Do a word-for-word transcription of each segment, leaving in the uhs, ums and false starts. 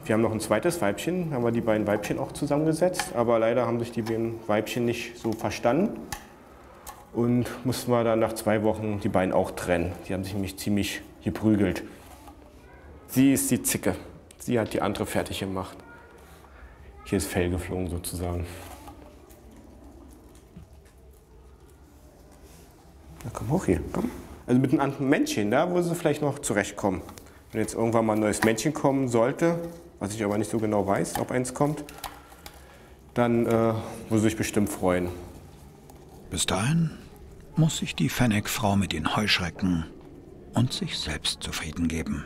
Wir haben noch ein zweites Weibchen, haben wir die beiden Weibchen auch zusammengesetzt. Aber leider haben sich die beiden Weibchen nicht so verstanden. Und mussten wir dann nach zwei Wochen die beiden auch trennen. Die haben sich nämlich ziemlich geprügelt. Sie ist die Zicke. Sie hat die andere fertig gemacht. Hier ist Fell geflogen sozusagen. Na komm hoch hier, komm. Also mit einem anderen Männchen, da würde sie vielleicht noch zurechtkommen. Wenn jetzt irgendwann mal ein neues Männchen kommen sollte, was ich aber nicht so genau weiß, ob eins kommt, dann äh, würde sie sich bestimmt freuen. Bis dahin muss sich die Fennec-Frau mit den Heuschrecken und sich selbst zufrieden geben.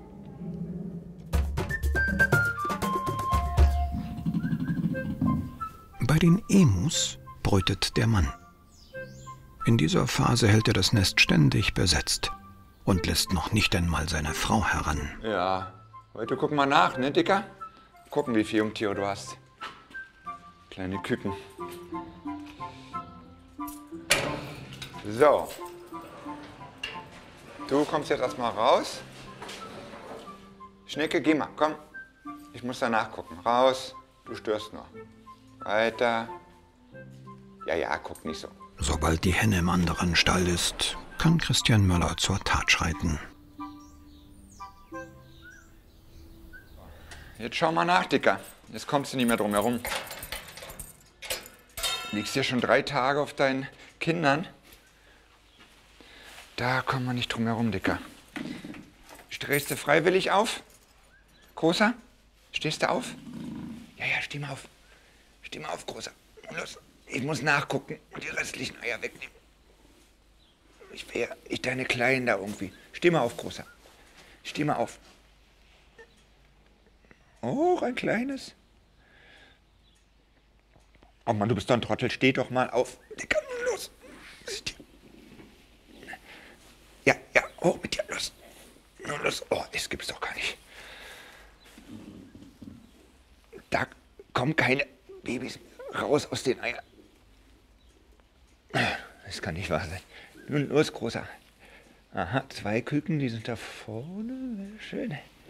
Bei den Emus brütet der Mann. In dieser Phase hält er das Nest ständig besetzt und lässt noch nicht einmal seine Frau heran. Ja, heute gucken wir nach, ne, Dicker? Gucken, wie viele Jungtiere du hast. Kleine Küken. So. Du kommst jetzt erstmal raus. Schnecke, geh mal, komm. Ich muss da nachgucken. Raus, du störst noch. Weiter. Ja, ja, guck nicht so. Sobald die Henne im anderen Stall ist, kann Christian Möller zur Tat schreiten. Jetzt schau mal nach, Dicker. Jetzt kommst du nicht mehr drum herum. Liegst hier schon drei Tage auf deinen Kindern. Da kommen wir nicht drum herum, Dicker. Stehst du freiwillig auf? Großer? Stehst du auf? Ja, ja, steh mal auf. Steh mal auf, Großer. Los. Ich muss nachgucken und die restlichen Eier wegnehmen. Ich wäre ich deine Kleinen da irgendwie. Steh mal auf, Großer. Steh mal auf. Oh, ein kleines. Oh Mann, du bist doch ein Trottel. Steh doch mal auf. Dicker, los. Ja, ja, hoch mit dir. Los. Nur los. Oh, das gibt's doch gar nicht. Da kommen keine Babys raus aus den Eiern. Das kann nicht wahr sein. Nun los, Großer. Aha, zwei Küken, die sind da vorne. Schön.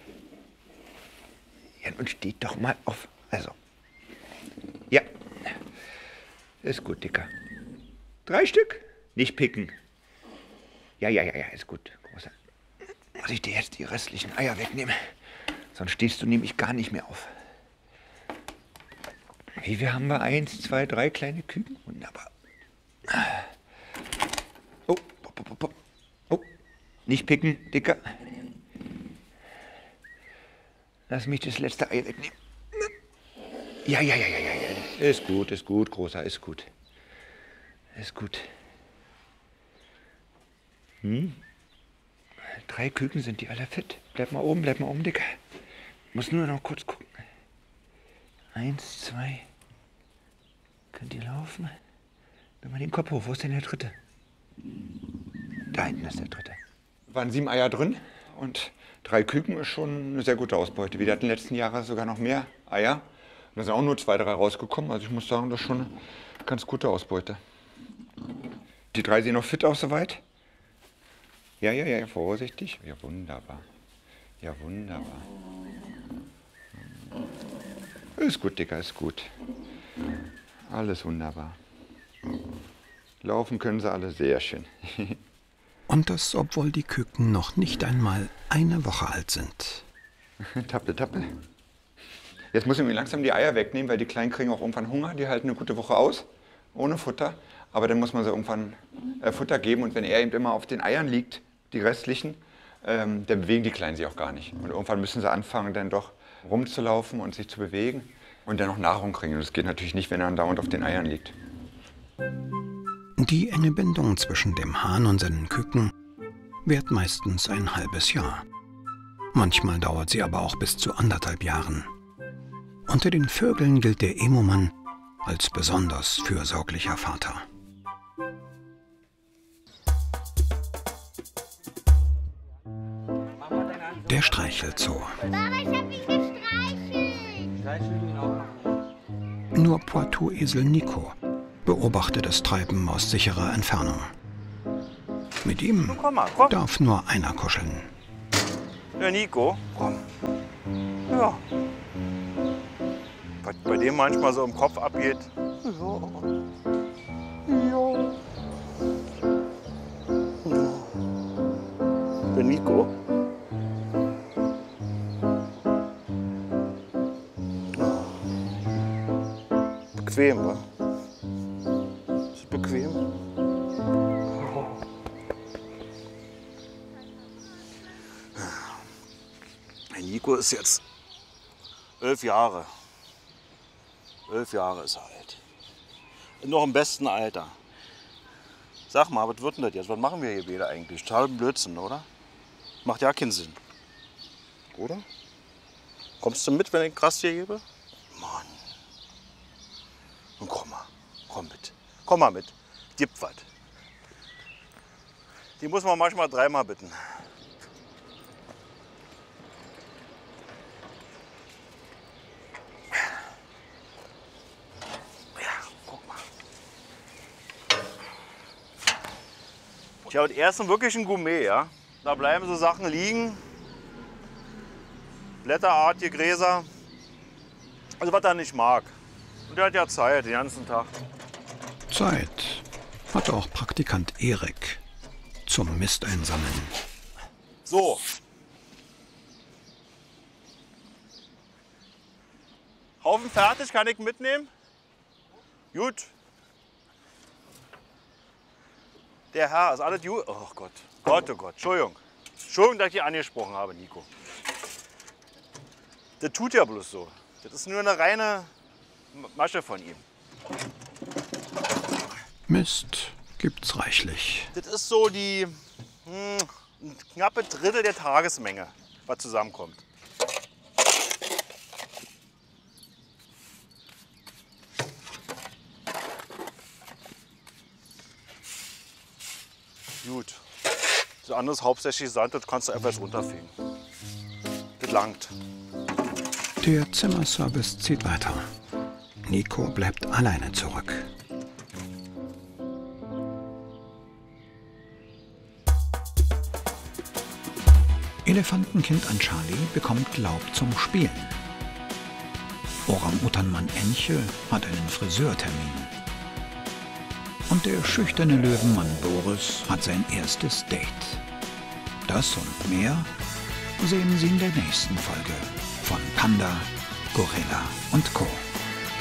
Ja, nun steht doch mal auf. Also. Ja. Ist gut, Dicker. Drei Stück? Nicht picken. Ja, ja, ja, ja, ist gut, Großer. Muss ich dir jetzt die restlichen Eier wegnehmen? Sonst stehst du nämlich gar nicht mehr auf. Wie viel haben wir? Eins, zwei, drei kleine Küken? Wunderbar. Oh, oh, oh, oh. Oh, nicht picken, Dicker. Lass mich das letzte Ei wegnehmen. Ja, ja, ja, ja, ja. Ist gut, ist gut, Großer, ist gut. Ist gut. Hm? Drei Küken, sind die alle fit? Bleib mal oben, bleib mal oben, Dicker. Muss nur noch kurz gucken. Eins, zwei. Könnt ihr laufen? Nimm mal den Kopf hoch. Wo ist denn der dritte? Da hinten ist der dritte. Waren sieben Eier drin und drei Küken ist schon eine sehr gute Ausbeute. Wir hatten letzten Jahre sogar noch mehr Eier. Und da sind auch nur zwei, drei rausgekommen. Also ich muss sagen, das ist schon eine ganz gute Ausbeute. Die drei sehen noch fit aus soweit. Ja, ja, ja, vorsichtig. Ja, wunderbar. Ja, wunderbar. Ist gut, Dicker, ist gut. Alles wunderbar. Laufen können sie alle sehr schön. Und das, obwohl die Küken noch nicht einmal eine Woche alt sind. Tappe, tappe. Jetzt muss ich mir langsam die Eier wegnehmen, weil die Kleinen kriegen auch irgendwann Hunger. Die halten eine gute Woche aus, ohne Futter. Aber dann muss man sie irgendwann äh, Futter geben. Und wenn er eben immer auf den Eiern liegt, die restlichen, ähm, dann bewegen die Kleinen sich auch gar nicht. Und irgendwann müssen sie anfangen, dann doch rumzulaufen und sich zu bewegen und dann noch Nahrung kriegen. Und das geht natürlich nicht, wenn er dauernd auf den Eiern liegt. Die enge Bindung zwischen dem Hahn und seinen Küken währt meistens ein halbes Jahr. Manchmal dauert sie aber auch bis zu anderthalb Jahren. Unter den Vögeln gilt der Emu-Mann als besonders fürsorglicher Vater. Der Streichelzoo. Mama, ich hab mich gestreichelt. Nur Poitou-Esel Nico beobachtet das Treiben aus sicherer Entfernung. Mit ihm Komm mal, komm. darf nur einer kuscheln. Ja, Nico, komm. Ja. Was bei dem manchmal so im Kopf abgeht. Ja. Ja. Der Nico. Bequem, wa? Ist bequem? Der Nico ist jetzt elf Jahre. Elf Jahre ist er alt. Noch im besten Alter. Sag mal, was wird denn das jetzt? Was machen wir hier wieder eigentlich? Total Blödsinn, oder? Macht ja keinen Sinn. Oder? Kommst du mit, wenn ich Gras hier gebe? Mann. Und komm mal. Komm mit. Komm mal mit. Gib was. Die muss man manchmal dreimal bitten. Tja, und er ist wirklich ein Gourmet, ja. Da bleiben so Sachen liegen. Blätterartige Gräser. Also was er nicht mag. Und er hat ja Zeit, den ganzen Tag. Zeit hatte auch Praktikant Erik zum Mist einsammeln. So. Haufen fertig, kann ich mitnehmen? Gut. Der Herr, ist alles gut? Oh Gott, Gott, oh Gott, Entschuldigung. Entschuldigung, dass ich dich angesprochen habe, Nico. Das tut ja bloß so. Das ist nur eine reine Masche von ihm. Mist gibt's reichlich. Das ist so die hm, ein knappe Drittel der Tagesmenge, was zusammenkommt. Gut. Das andere ist hauptsächlich Sand, das kannst du einfach runterfegen. Das langt. Der Zimmerservice zieht weiter. Nico bleibt alleine zurück. Elefantenkind an Charlie bekommt Laub zum Spielen. Orang-Utan-Mann Enche hat einen Friseurtermin. Und der schüchterne Löwenmann Boris hat sein erstes Date. Das und mehr sehen Sie in der nächsten Folge von Panda, Gorilla und Co.